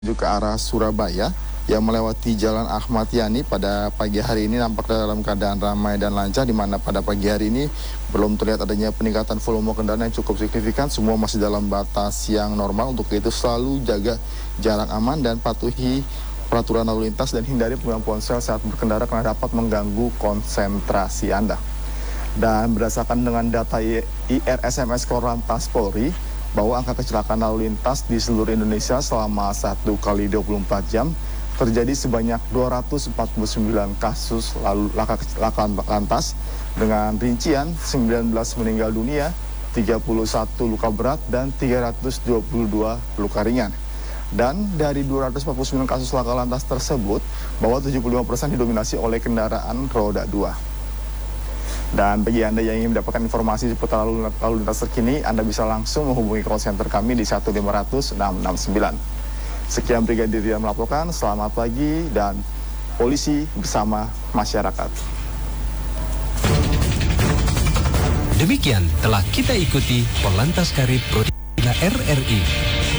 menuju ke arah Surabaya yang melewati Jalan Ahmad Yani pada pagi hari ini nampak dalam keadaan ramai dan lancar, di mana pada pagi hari ini belum terlihat adanya peningkatan volume kendaraan yang cukup signifikan. Semua masih dalam batas yang normal. Untuk itu selalu jaga jarak aman dan patuhi peraturan lalu lintas dan hindari penggunaan ponsel saat berkendara karena dapat mengganggu konsentrasi Anda. Dan berdasarkan dengan data IRSMS Korlantas Polri, bahwa angka kecelakaan lalu lintas di seluruh Indonesia selama 1 kali 24 jam terjadi sebanyak 249 kasus laka kecelakaan lantas dengan rincian 19 meninggal dunia, 31 luka berat, dan 322 luka ringan. Dan dari 249 kasus laka lantas tersebut, bahwa 75% didominasi oleh kendaraan roda 2. Dan bagi Anda yang ingin mendapatkan informasi seputar lalu lintas terkini, Anda bisa langsung menghubungi call center kami di 1500669. Sekian Brigadir Ria melaporkan, selamat pagi dan polisi bersama masyarakat. Demikian telah kita ikuti Polantas Karib Prodina RRI.